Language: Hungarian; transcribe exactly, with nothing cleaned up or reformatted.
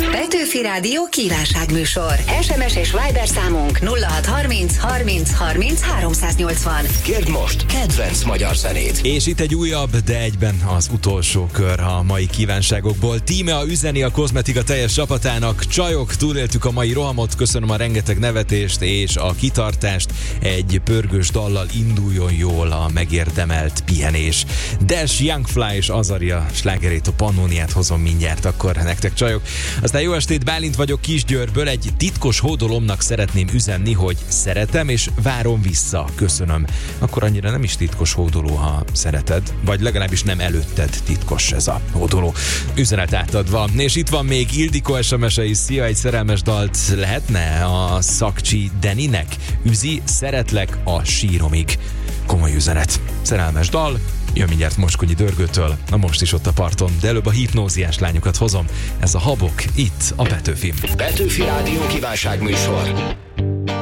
Petőfi Rádió kívánságműsor. es em es és Viber számunk nulla hat harminc harminc harminc háromszáznyolcvan. Kérd most kedvenc magyar zenét. És itt egy újabb, de egyben az utolsó kör a mai kívánságokból. Tímea üzeni a kozmetika teljes csapatának. Csajok, túléltük a mai rohamot, köszönöm a rengeteg nevetést és a kitartást. Egy pörgős dallal induljon jól a megérdemelt pihenés. Dash, Youngfly és Azaria slágerét, a Pannóniát hozom mindjárt akkor nektek, csajok. Aztán jó estét, Bálint vagyok Kisgyőrből. Egy titkos hódolomnak szeretném üzenni, hogy szeretem és várom vissza. Köszönöm. Akkor annyira nem is titkos hódoló, ha szereted, vagy legalábbis nem előtted titkos ez a hódoló. Üzenet átadva. És itt van még Ildikó es em es-e is. Szia, egy szerelmes dalt lehetne a Szakcsi Deninek? Üzi, szeretlek a síromig. Komoly üzenet. Szerelmes dal, jön mindjárt Moskonyi Dörgőtől, na most is ott a parton, de előbb a hipnóziás lányokat hozom. Ez a Habok, itt a Petőfi. Petőfi Rádió kívánságműsor.